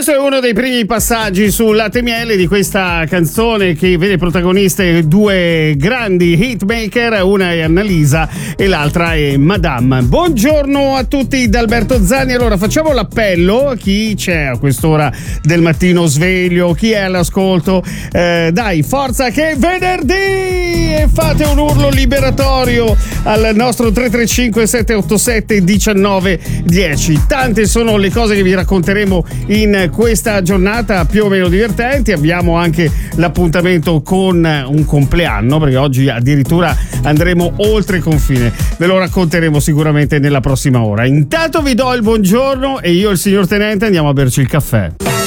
Questo è uno dei primi passaggi sul Latte Miele di questa canzone che vede protagoniste due grandi hitmaker, una è Annalisa e l'altra è Madame. Buongiorno a tutti da Alberto Zanni. Allora facciamo l'appello a chi c'è a quest'ora del mattino sveglio, chi è all'ascolto, dai forza che è venerdì e fate un urlo liberatorio al nostro 335 787 1910. Tante sono le cose che vi racconteremo in questa giornata più o meno divertenti. Abbiamo anche l'appuntamento con un compleanno, perché oggi addirittura andremo oltre confine. Ve lo racconteremo sicuramente nella prossima ora. Intanto vi do il buongiorno e io e il signor Tenente andiamo a berci il caffè.